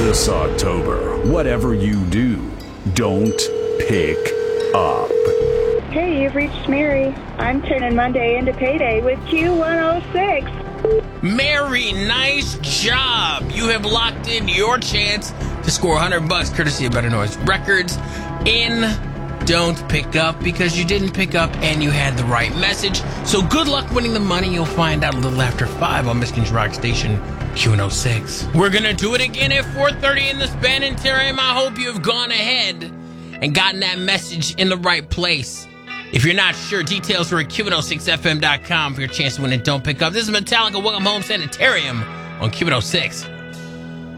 This October, whatever you do, don't pick up. Hey, you've reached Mary. I'm turning Monday into payday with Q106. Mary, nice job. You have locked in your chance to score $100 courtesy of Better Noise Records in Don't Pick Up, because you didn't pick up and you had the right message. So good luck winning the money. You'll find out a little after 5 on Michigan's Rock Station Q106. We're going to do it again at 4:30 in this Ben and Terry. I hope you have gone ahead and gotten that message in the right place. If you're not sure, details are at Q106FM.com for your chance to win and Don't Pick Up. This is Metallica, Welcome Home Sanitarium on Q106.